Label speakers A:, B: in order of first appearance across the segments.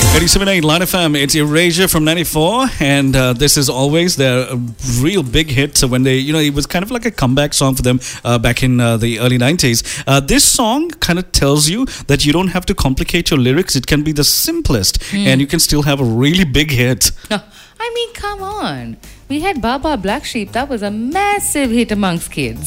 A: 87.8 Line FM, it's Erasure from 94, and this is always their real big hit. So when they, it was kind of like a comeback song for them back in the early 90s. This song kind of tells you that you don't have to complicate your lyrics. It can be the simplest, and you can still have a really big hit.
B: I mean, come on. We had Baba Black Sheep. That was a massive hit amongst kids.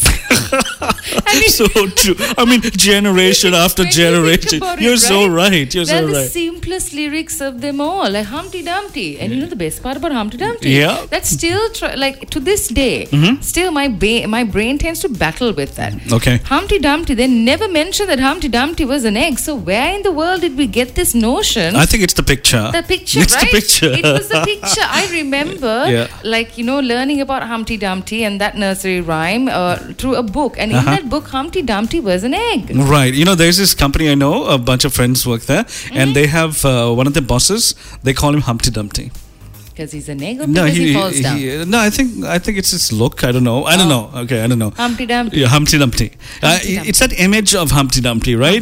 B: I mean,
A: so true. I mean, generation after generation. You're so right. You're
B: They're
A: so
B: the
A: right.
B: simplest lyrics of them all, like Humpty Dumpty. And you know the best part about Humpty Dumpty?
A: Yeah.
B: That's still, like, to this day, still my brain tends to battle with that.
A: Okay.
B: Humpty Dumpty, they never mentioned that Humpty Dumpty was an egg. So where in the world did we get this notion?
A: I think it's the picture.
B: The picture,
A: it's
B: right?
A: the picture.
B: It was the picture. I remember, learning about Humpty Dumpty and that nursery rhyme through a book. And in that book, Humpty Dumpty was an egg.
A: Right. There's this company I know, a bunch of friends work there, and they have one of their bosses, they call him Humpty Dumpty.
B: Because he's an egg or because he falls down?
A: No, I think it's his look. I don't know. I don't know. Okay, I don't know.
B: Humpty Dumpty.
A: Yeah, Humpty Dumpty. It's that image of Humpty Dumpty, right?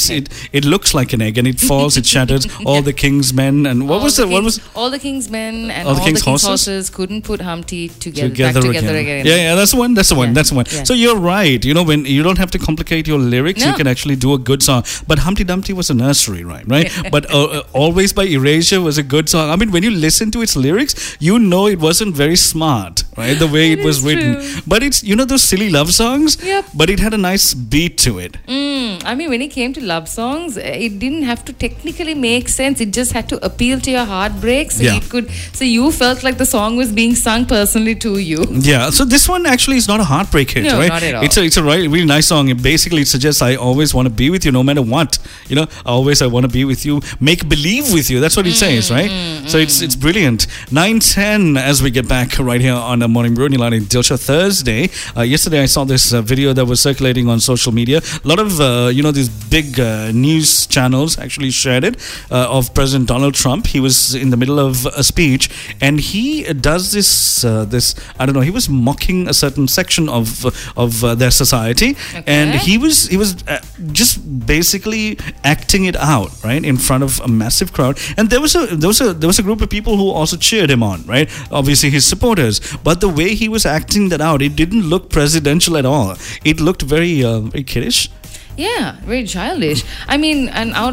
A: It looks like an egg and it falls, it shatters. All the king's men and all
B: the king's men and all the king's horses couldn't put Humpty together again.
A: Yeah, that's the one.
B: Yeah.
A: So you're right. When you don't have to complicate your lyrics, you can actually do a good song. But Humpty Dumpty was a nursery rhyme, right? But Always by Erasure was a good song. I mean, when you listen to its lyrics, it wasn't very smart, right? The way it was written.
B: True.
A: But it's, those silly love songs,
B: Yep.
A: but it had a nice beat to it.
B: I mean, when it came to love songs, it didn't have to technically make sense. It just had to appeal to your heartbreak. So you felt like the song was being sung personally to you.
A: Yeah, so this one actually is not a heartbreak hit,
B: No,
A: right?
B: not at all.
A: It's a really nice song. It suggests I always want to be with you no matter what. I want to be with you, make believe with you. That's what it says, right? So it's brilliant. 9:10 as we get back right here on the Morning Brew, Nilani Dilsha Thursday. Yesterday I saw this video that was circulating on social media. A lot of, these big news channels actually shared it of President Donald Trump. He was in the middle of a speech and he does this, I don't know, he was mocking a certain section of their society.
B: Okay.
A: And he was just basically acting it out, right, in front of a massive crowd. And there was a group of people who also cheered him on, right? Obviously his supporters. But the way he was acting that out, it didn't look presidential at all. It looked very kiddish.
B: Yeah, very childish. I mean,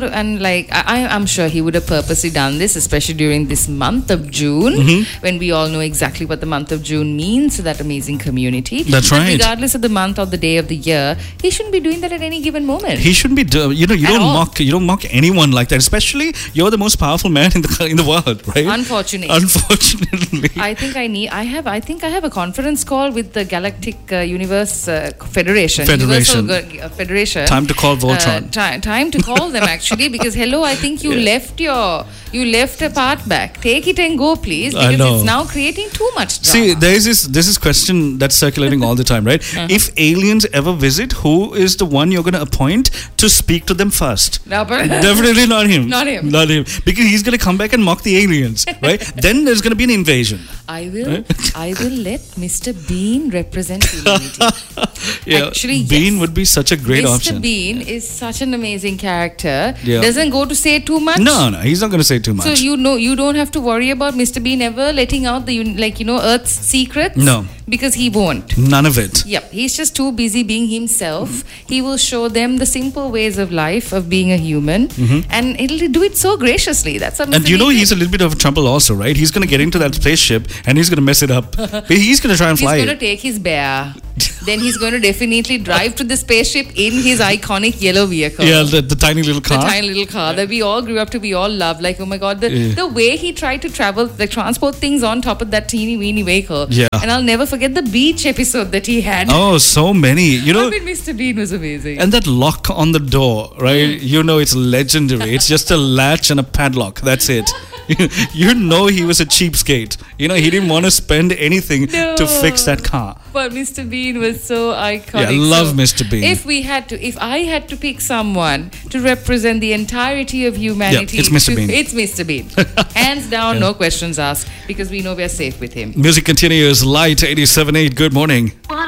B: I'm sure he would have purposely done this, especially during this month of June, when we all know exactly what the month of June means to that amazing community.
A: That's right.
B: Regardless of the month or the day of the year, he shouldn't be doing that at any given moment.
A: He shouldn't be. You don't mock anyone like that. Especially you're the most powerful man in the world, right? Unfortunately.
B: I think I have a conference call with the Galactic Universe Federation. Universal Federation.
A: Time to call Voltron.
B: Time to call them actually, because I think you left a part back. Take it and go, please, because it's now creating too much drama.
A: See, there's this question that's circulating all the time, right? If aliens ever visit, who is the one you're going to appoint to speak to them first?
B: No, but
A: definitely not him.
B: Not him.
A: Because he's going to come back and mock the aliens, right? Then there's going to be an invasion.
B: I will let Mr. Bean represent humanity.
A: Yeah,
B: actually,
A: Bean would be such a great option.
B: Mr. Bean is such an amazing character.
A: Yeah.
B: Doesn't go to say too much.
A: No, he's not going to say too much.
B: So you don't have to worry about Mr. Bean ever letting out Earth's secrets.
A: No,
B: because he won't.
A: None of it.
B: Yep, he's just too busy being himself. He will show them the simple ways of life of being a human, and it'll do it so graciously. That's what.
A: And he's a little bit of trouble also, right? He's going to get into that spaceship and he's going to mess it up. He's going to try and fly.
B: He's going to take his bear. Then he's going to definitely drive to the spaceship in his iconic yellow vehicle.
A: Yeah, the tiny little car.
B: The tiny little car that we all grew up to, we all loved. Like, oh my God, the way he tried to travel, transport things on top of that teeny weeny vehicle.
A: Yeah.
B: And I'll never forget the beach episode that he had.
A: Oh, so many.
B: Mr. Bean was amazing.
A: And that lock on the door, right? It's legendary. It's just a latch and a padlock. That's it. He was a cheapskate. He didn't want to spend anything to fix that car.
B: But Mr. Bean was so iconic.
A: Yeah, I love Mr. Bean.
B: If I had to pick someone to represent the entirety of humanity,
A: it's Mr. Bean.
B: It's Mr. Bean. Hands down, no questions asked, because we know we're safe with him.
A: Music continues. Light 87.8. Good morning.